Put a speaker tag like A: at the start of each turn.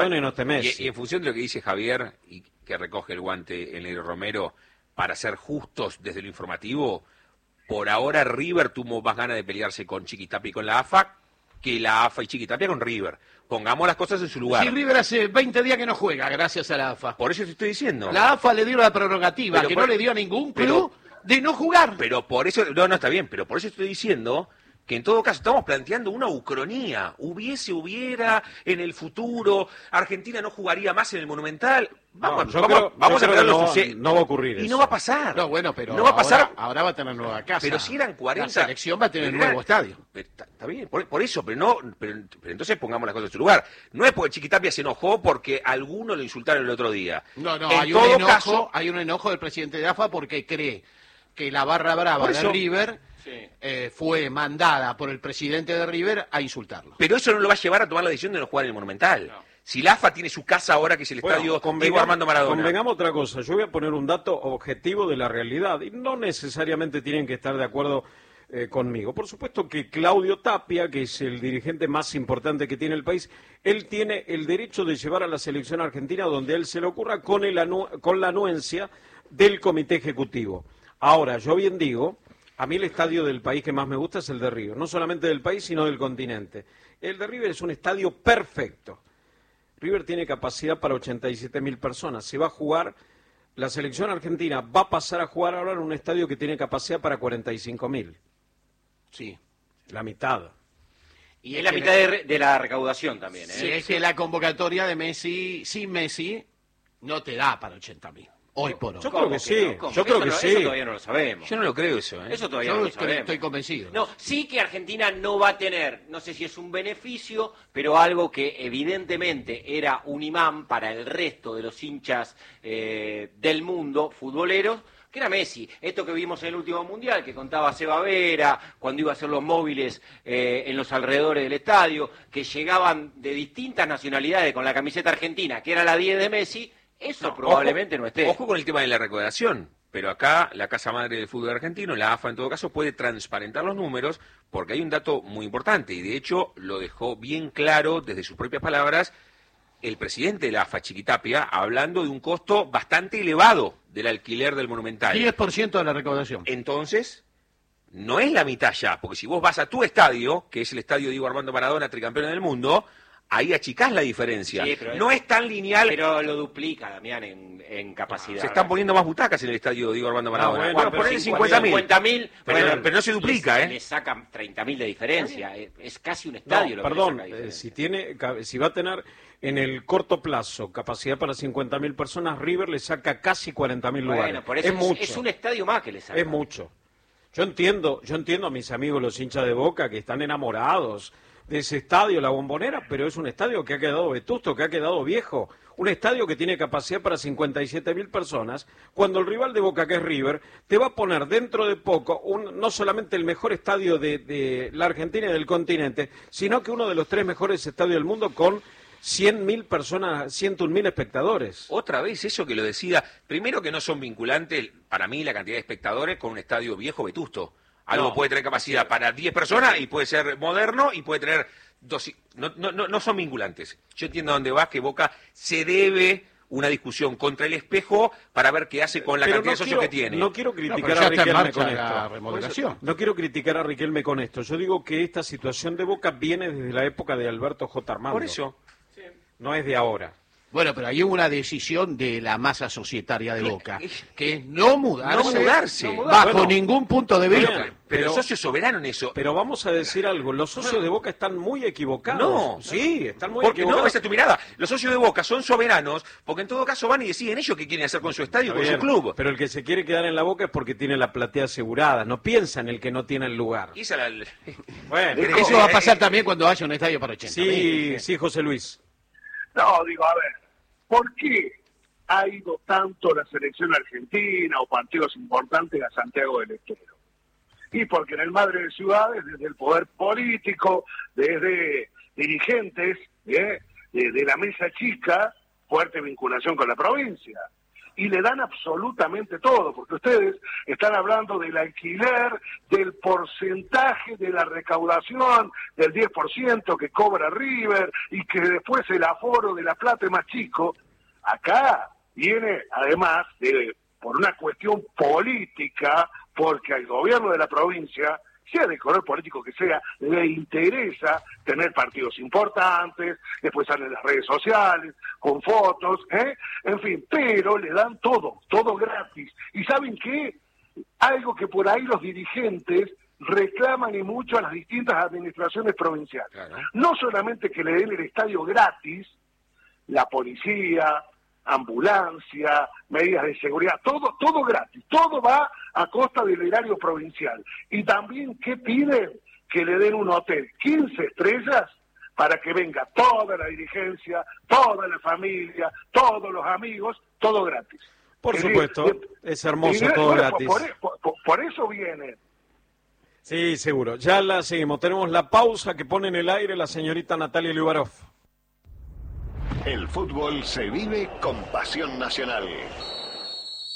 A: bueno, y no esté Messi.
B: Y en función de lo que dice Javier, y que recoge el guante el negro Romero, para ser justos desde lo informativo, por ahora River tuvo más ganas de pelearse con Chiquitapia y con la AFA que la AFA y Chiquitapia con River. Pongamos las cosas en su lugar.
C: Sí, River hace 20 días que no juega, gracias a la AFA.
B: Por eso te estoy diciendo.
C: La AFA le dio la prerrogativa,
B: Pero
C: que
B: por-
C: no le dio a ningún club de no jugar.
B: Pero por eso, no, está bien, pero por eso estoy diciendo que en todo caso estamos planteando una ucronía. Hubiera, en el futuro, Argentina no jugaría más en el Monumental. Vamos
A: yo
B: a
A: creo
B: ver
A: que
B: los
A: no
B: sucesos.
A: va a ocurrir
B: Y
A: eso.
B: no va a pasar.
C: No, bueno, pero
B: no va a pasar.
C: ahora va a tener nueva casa.
B: Pero si eran 40...
C: La selección va a tener
B: pero
C: nuevo estadio.
B: Está bien, por eso, pero entonces pongamos las cosas en su lugar. No es porque Chiquitapia se enojó porque algunos lo insultaron el otro día.
C: No,
B: En
C: hay
B: todo
C: un enojo,
B: caso,
C: hay un enojo del presidente de AFA porque cree que la barra brava
B: Por
C: de
B: eso-
C: River fue mandada por el presidente de River a insultarlo.
B: pero eso no lo va a llevar a tomar la decisión de no jugar en el Monumental.
A: No.
B: Si la AFA tiene su casa ahora, que es el estadio Diego Armando Maradona.
A: Convengamos otra cosa, yo voy a poner un dato objetivo de la realidad y no necesariamente tienen que estar de acuerdo conmigo. Por supuesto que Claudio Tapia, que es el dirigente más importante que tiene el país, él tiene el derecho de llevar a la selección argentina donde él se le ocurra con la anuencia del comité ejecutivo. Ahora, yo bien digo, a mí el estadio del país que más me gusta es el de River, no solamente del país, sino del continente. El de River es un estadio perfecto. River tiene capacidad para 87.000 personas. Se va a jugar, la selección argentina va a pasar a jugar ahora en un estadio que tiene capacidad para 45.000.
C: Sí.
A: La mitad.
D: Y es la mitad de la recaudación también, ¿eh?
C: Sí, es que la convocatoria de Messi, sin Messi, no te da para 80.000. Hoy por hoy.
A: Yo creo que sí,
D: ¿Cómo?
A: yo creo que
D: Eso
A: sí.
D: todavía no lo sabemos.
B: Yo no lo creo eso, ¿eh?
D: Eso todavía no
C: Yo
D: lo sabemos.
C: estoy convencido.
D: No, sí que Argentina no va a tener, no sé si es un beneficio, pero algo que evidentemente era un imán para el resto de los hinchas del mundo, futboleros, que era Messi. Esto que vimos en el último Mundial, que contaba Seba Vera, cuando iba a hacer los móviles en los alrededores del estadio, que llegaban de distintas nacionalidades con la camiseta argentina, que era la 10 de Messi, eso probablemente no esté.
B: Ojo con el tema de la recaudación, pero acá la casa madre del fútbol argentino, la AFA en todo caso, puede transparentar los números porque hay un dato muy importante y de hecho lo dejó bien claro desde sus propias palabras el presidente de la AFA, Chiquitapia, hablando de un costo bastante elevado del alquiler del Monumental.
C: 10% de la recaudación.
B: Entonces, no es la mitad ya, porque si vos vas a tu estadio, que es el estadio Diego Armando Maradona, tricampeón del mundo, ahí achicás la diferencia.
D: Sí, pero
B: no es tan lineal.
D: Pero lo duplica, Damián, en capacidad.
B: Se están poniendo más butacas en el estadio Diego Armando Maradona.
A: bueno,
B: Bueno,
A: pero
B: ponele 50.000.
D: 50.000,
B: Pero no se duplica, ¿eh?
D: Le sacan 30.000 de diferencia. Es casi un estadio lo que
A: perdón,
D: le saca diferencia.
A: si va a tener en el corto plazo capacidad para 50.000 personas, River le saca casi 40.000 lugares.
D: Bueno, por eso
A: es mucho.
D: es un estadio más que le saca.
A: Es mucho. Yo entiendo a mis amigos los hinchas de Boca que están enamorados de ese estadio, la Bombonera, pero es un estadio que ha quedado vetusto, que ha quedado viejo. Un estadio que tiene capacidad para 57.000 personas, cuando el rival de Boca, que es River, te va a poner dentro de poco no solamente el mejor estadio de la Argentina y del continente, sino que uno de los 3 mejores estadios del mundo con 100.000 personas, 101.000 espectadores.
B: Otra vez eso que lo decida. Primero que no son vinculantes, para mí, la cantidad de espectadores con un estadio viejo vetusto. Algo
A: No,
B: puede tener capacidad para 10 personas y puede ser moderno y puede tener no son vinculantes. Yo entiendo a dónde vas, que Boca se debe una discusión contra el espejo para ver qué hace con la
A: Pero
B: cantidad de socios que tiene.
A: No quiero
C: pero
A: criticar
C: ya
A: a
C: está en
A: Riquelme
C: marcha
A: con
C: la
A: esto.
C: remodelación.
A: No quiero criticar a Riquelme con esto. Yo digo que esta situación de Boca viene desde la época de Alberto J. Armando.
B: Por eso.
A: No es de ahora.
C: Bueno, pero hay una decisión de la masa societaria de Boca, que es no mudarse, bajo
A: Bueno,
C: ningún punto de vista.
A: bien.
B: Pero
A: Pero-
B: los socios soberanos en eso.
A: Pero vamos a decir algo, los socios de Boca están muy equivocados.
B: No.
A: Sí, están muy
B: Porque no,
A: equivocados.
B: esa es tu mirada. Los socios de Boca son soberanos porque en todo caso van y deciden ellos qué quieren hacer con su estadio y con
A: Está
B: su
A: bien,
B: club.
A: Pero el que se quiere quedar en la Boca es porque tiene la platea asegurada, no piensa en el que no tiene el lugar.
B: Y esa
A: Bueno,
C: Eso va a pasar también cuando haya un estadio para 80.
A: sí, José Luis.
E: No, digo, a ver, ¿por qué ha ido tanto la selección argentina o partidos importantes a Santiago del Estero? Y porque en el Madre de Ciudades, desde el poder político, desde dirigentes de la mesa chica, fuerte vinculación con la provincia. y le dan absolutamente todo, porque ustedes están hablando del alquiler, del porcentaje de la recaudación, del 10% que cobra River, y que después el aforo de La Plata es más chico. Acá viene, además, por una cuestión política, porque al gobierno de la provincia, sea de color político que sea, le interesa tener partidos importantes, después salen las redes sociales, con fotos, en fin, pero le dan todo gratis. ¿Y saben qué? Algo que por ahí los dirigentes reclaman y mucho a las distintas administraciones provinciales. Claro. No solamente que le den el estadio gratis, la policía, ambulancia, medidas de seguridad, todo gratis, todo va a costa del erario provincial. Y también, ¿qué piden? Que le den un hotel 15 estrellas para que venga toda la dirigencia, toda la familia, todos los amigos, todo gratis.
A: Por supuesto, es hermoso, todo gratis.
E: Por eso viene.
A: Sí, seguro. Ya la seguimos. Tenemos la pausa que pone en el aire la señorita Natalia Liubarov.
F: El fútbol se vive con pasión nacional.